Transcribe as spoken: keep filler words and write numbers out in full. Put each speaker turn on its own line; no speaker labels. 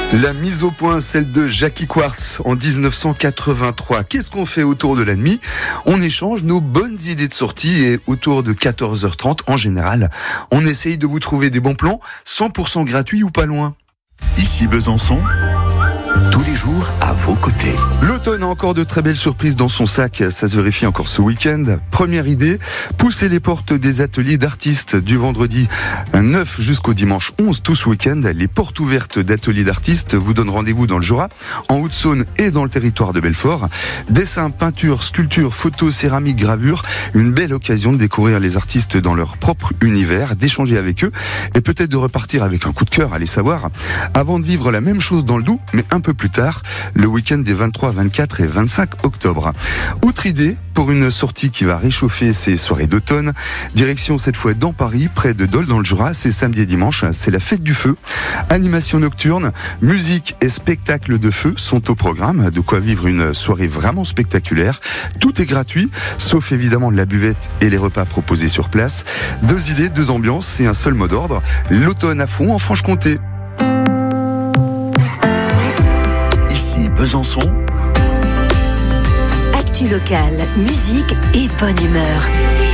La mise au point, celle de Jackie Quartz en dix-neuf cent quatre-vingt-trois. Qu'est-ce qu'on fait autour de la nuit ? On échange nos bonnes idées de sortie et autour de quatorze heures trente, en général, on essaye de vous trouver des bons plans, cent pour cent gratuits ou pas loin.
Ici Besançon, tous les jours à vos côtés.
L'automne a encore de très belles surprises dans son sac, ça se vérifie encore ce week-end. Première idée, pousser les portes des ateliers d'artistes du vendredi neuf jusqu'au dimanche onze, tout ce week-end. Les portes ouvertes d'ateliers d'artistes vous donnent rendez-vous dans le Jura, en Haute-Saône et dans le territoire de Belfort. Dessin, peinture, sculpture, photo, céramique, gravure, une belle occasion de découvrir les artistes dans leur propre univers, d'échanger avec eux et peut-être de repartir avec un coup de cœur, allez savoir, avant de vivre la même chose dans le Doubs, mais un peu plus tard, le week-end des vingt-trois, vingt-quatre et vingt-cinq octobre. Autre idée pour une sortie qui va réchauffer ces soirées d'automne. Direction cette fois dans Paris, près de Dole dans le Jura. C'est samedi et dimanche, c'est la fête du feu. Animation nocturne, musique et spectacle de feu sont au programme. De quoi vivre une soirée vraiment spectaculaire. Tout est gratuit, sauf évidemment la buvette et les repas proposés sur place. Deux idées, deux ambiances et un seul mot d'ordre. L'automne à fond en Franche-Comté.
Ici Besançon.
Actu locale, musique et bonne humeur.